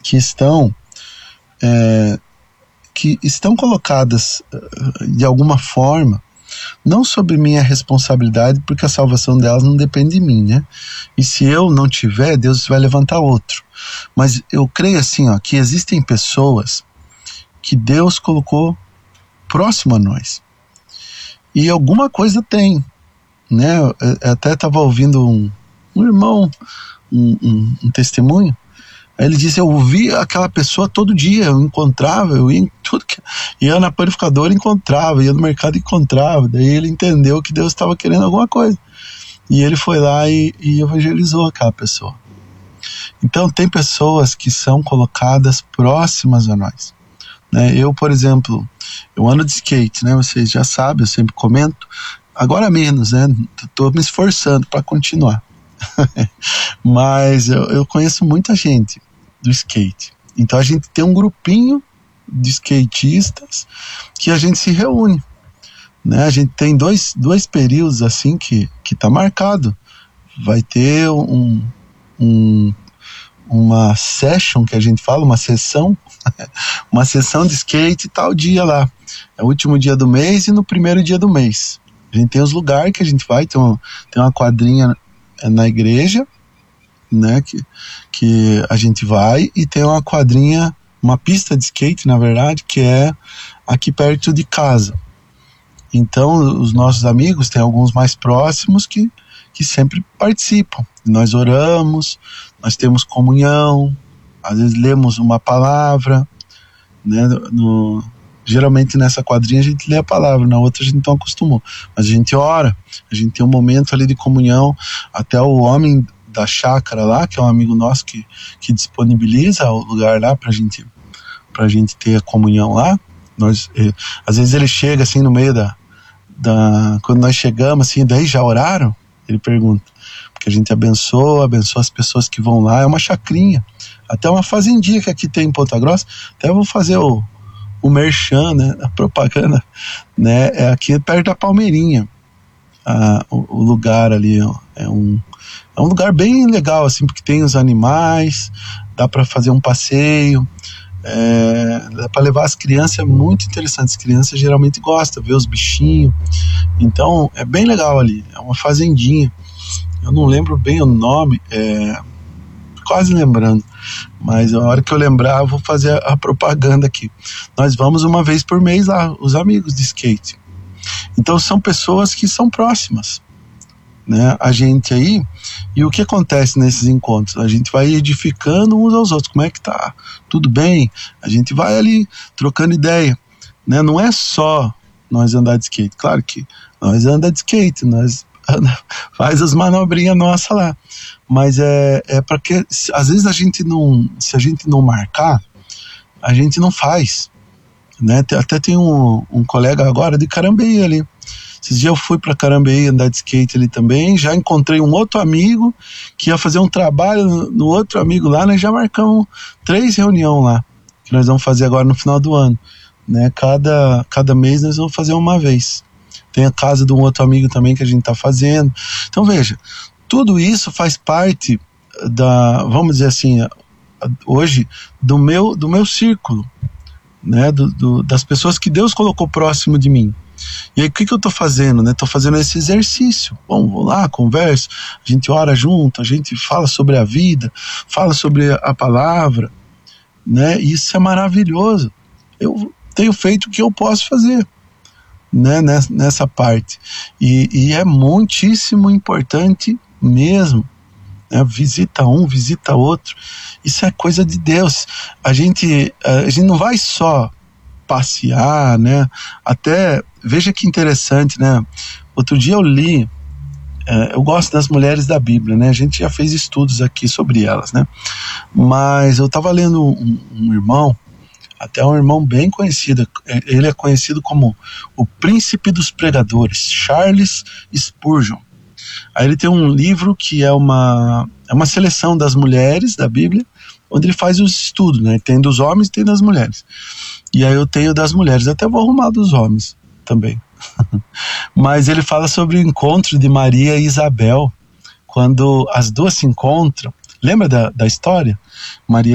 que estão colocadas de alguma forma, não sobre minha responsabilidade, porque a salvação delas não depende de mim, né? E se eu não tiver, Deus vai levantar outro. Mas eu creio assim, que existem pessoas que Deus colocou próximo a nós. E alguma coisa tem, né? Eu até estava ouvindo um irmão, um testemunho. Aí ele disse: eu ouvi aquela pessoa todo dia, eu encontrava, eu ia em tudo que... ia na panificadora, encontrava, ia no mercado, encontrava. Daí ele entendeu que Deus estava querendo alguma coisa. E ele foi lá e evangelizou aquela pessoa. Então tem pessoas que são colocadas próximas a nós, né? Eu, por exemplo, eu ando de skate, né? Vocês já sabem, eu sempre comento. Agora menos, né? Estou me esforçando para continuar. Mas eu conheço muita gente do skate. Então a gente tem um grupinho de skatistas que a gente se reúne, né? A gente tem dois períodos assim que tá marcado. Vai ter uma session, que a gente fala, uma sessão de skate tal dia lá. É o último dia do mês e no primeiro dia do mês. A gente tem os lugares que a gente vai, tem uma quadrinha na igreja, né, que a gente vai, e tem uma quadrinha, uma pista de skate, na verdade, que é aqui perto de casa. Então os nossos amigos, tem alguns mais próximos que sempre participam. Nós oramos, nós temos comunhão, às vezes lemos uma palavra, né? Geralmente nessa quadrinha a gente lê a palavra, na outra a gente não acostumou, mas a gente ora, a gente tem um momento ali de comunhão. Até o homem da chácara lá, que é um amigo nosso que disponibiliza o lugar lá pra gente ter a comunhão lá. Às vezes ele chega assim no meio quando nós chegamos assim, daí já oraram? Ele pergunta, porque a gente abençoa as pessoas que vão lá. É uma chacrinha, até uma fazendinha que aqui tem em Ponta Grossa. Até eu vou fazer o merchan, né, a propaganda, né, é aqui perto da Palmeirinha. O lugar ali é um lugar bem legal, assim, porque tem os animais, dá para fazer um passeio, dá para levar as crianças, é muito interessante. As crianças geralmente gostam, ver os bichinhos, então é bem legal ali. É uma fazendinha, eu não lembro bem o nome, quase lembrando, mas a hora que eu lembrar eu vou fazer a propaganda aqui. Nós vamos uma vez por mês lá, os amigos de skate. Então são pessoas que são próximas, né, a gente aí. E o que acontece nesses encontros? A gente vai edificando uns aos outros. Como é que tá? Tudo bem? A gente vai ali trocando ideia, né? Não é só nós andar de skate. Claro que nós andamos de skate, faz as manobrinhas nossas lá, mas é para que às vezes se a gente não marcar, a gente não faz, né? Até tem um colega agora de Carambeí ali. Esses dias eu fui para Carambeí andar de skate ali também, já encontrei um outro amigo que ia fazer um trabalho no outro amigo lá, nós já marcamos 3 reuniões lá, que nós vamos fazer agora no final do ano, né? Cada mês nós vamos fazer uma vez. Tem a casa de um outro amigo também que a gente está fazendo. Então veja, tudo isso faz parte vamos dizer assim, hoje, do meu círculo, né? Das pessoas que Deus colocou próximo de mim. E aí o que eu estou fazendo, né? Estou fazendo esse exercício. Bom, vou lá, converso, a gente ora junto, a gente fala sobre a vida, fala sobre a palavra, né? E isso é maravilhoso. Eu tenho feito o que eu posso fazer, né, nessa parte, e é muitíssimo importante mesmo, né? Visita um, visita outro, isso é coisa de Deus. A gente não vai só passear, né? Até, veja que interessante, né? Outro dia eu li, eu gosto das mulheres da Bíblia, né? A gente já fez estudos aqui sobre elas, né? Mas eu estava lendo um irmão, até um irmão bem conhecido, ele é conhecido como o príncipe dos pregadores, Charles Spurgeon. Aí ele tem um livro que é uma seleção das mulheres da Bíblia, onde ele faz os estudos, né? Tem dos homens e tem das mulheres. E aí eu tenho das mulheres, até vou arrumar dos homens também. Mas ele fala sobre o encontro de Maria e Isabel, quando as duas se encontram. Lembra da história? Maria